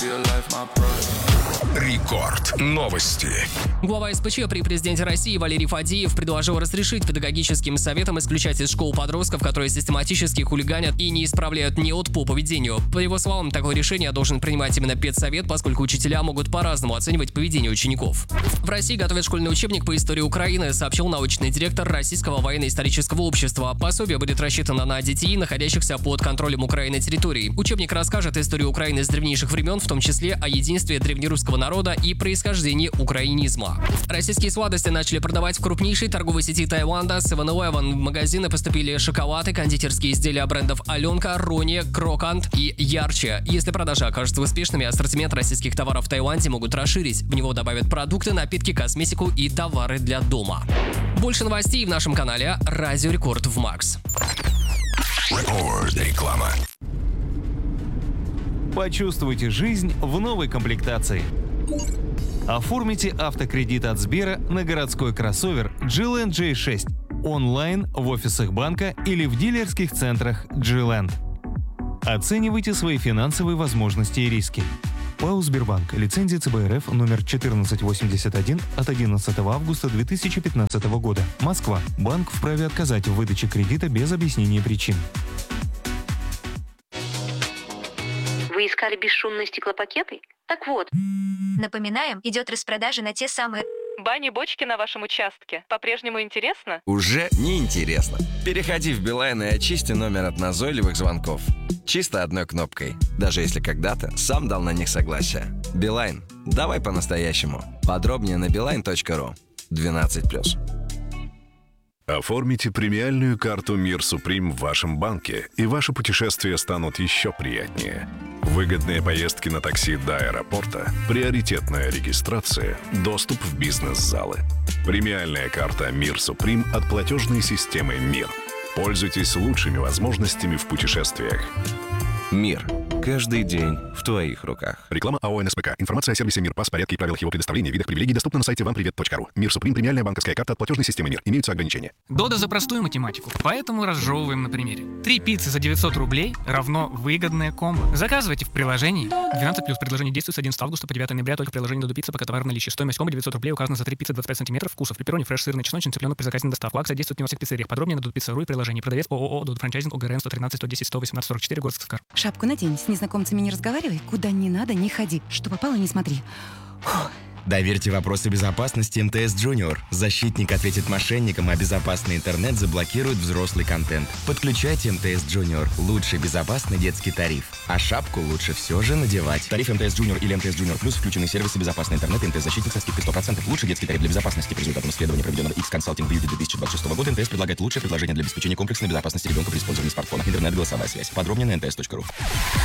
Рекорд. Новости. Глава СПЧ при президенте России Валерий Фадеев предложил разрешить педагогическим советам исключать из школ подростков, которые систематически хулиганят и не исправляют НИОТ по поведению. По его словам, такое решение должен принимать именно педсовет, поскольку учителя могут по-разному оценивать поведение учеников. В России готовят школьный учебник по истории Украины, сообщил научный директор Российского военно-исторического общества. Пособие будет рассчитано на детей, находящихся под контролем Украины территорий. Учебник расскажет историю Украины с древнейших времен, в том числе о единстве древнерусского народа и происхождении украинизма. Российские сладости начали продавать в крупнейшей торговой сети Таиланда 7-Eleven. В магазины поступили шоколад и кондитерские изделия брендов Аленка, Рони, Крокант и Ярче. Если продажи окажутся успешными, ассортимент российских товаров в Таиланде могут расширить. В него добавят продукты, напитки, косметику и товары для дома. Больше новостей в нашем канале Радио Рекорд в Макс. Реклама. Почувствуйте жизнь в новой комплектации. Оформите автокредит от Сбера на городской кроссовер GLand J6 онлайн, в офисах банка или в дилерских центрах GLand. Оценивайте свои финансовые возможности и риски. ПАО «Сбербанк». Лицензия ЦБ РФ номер 1481 от 11 августа 2015 года. Москва. Банк вправе отказать в выдаче кредита без объяснения причин. Вы искали бесшумные стеклопакеты? Так вот. Напоминаем, идет распродажа на те самые... Бани-бочки на вашем участке. По-прежнему интересно? Уже не интересно. Переходи в Билайн и очисти номер от назойливых звонков. Чисто одной кнопкой. Даже если когда-то сам дал на них согласие. Билайн. Давай по-настоящему. Подробнее на beeline.ru. 12+. Оформите премиальную карту «Мир Суприм» в вашем банке, и ваши путешествия станут еще приятнее. Выгодные поездки на такси до аэропорта, приоритетная регистрация, доступ в бизнес-залы. Премиальная карта «Мир Суприм» от платежной системы «Мир». Пользуйтесь лучшими возможностями в путешествиях. Мир. Каждый день в твоих руках. Реклама АО «НСПК». Информация о сервисе «Мир», порядке и правилах его предоставления, видах привилегий доступна на сайте вампривет.ру. «Мир Суприм» — премиальная банковская карта от платежной системы «Мир». Имеются ограничения. Дода за простую математику, поэтому разжевываем на примере. 3 пиццы за 900 рублей равно выгодное комбо. Заказывайте в приложении. 12+. Предложение действует с 11 августа по 9 ноября только в приложении Dodo Pizza, пока товар в наличии. Стоимость комбо 900 рублей указана за 3 пиццы 25 см вкусов. Пепперони, фреш, сырный, чесночный, цыпленок при заказе на доставку. Акция действует не во всех пиццериях. Подробнее на dodopizza.ru и приложении. Продавец ООО «Dodo Франчайзинг», ОГРН 113 110 118 44, город Сыктывкар. Шапку надень, с незнакомцами не разговаривай, куда не надо, не ходи. Что попало, не смотри. Фух. Доверьте вопросы безопасности МТС Junior. Защитник ответит мошенникам, а безопасный интернет заблокирует взрослый контент. Подключайте МТС Junior. Лучший безопасный детский тариф. А шапку лучше все же надевать. Тариф МТС Junior или МТС Junior Plus включены сервисы безопасный интернет и МТС-защитник со скидкой 100%. Лучший детский тариф для безопасности. По результатам исследования, проведенного X-Consulting в июле 2026 года, МТС предлагает лучшее предложение для обеспечения комплексной безопасности ребенка при использовании смартфона. Интернет, голосовая связь. Подробнее на mts.ru.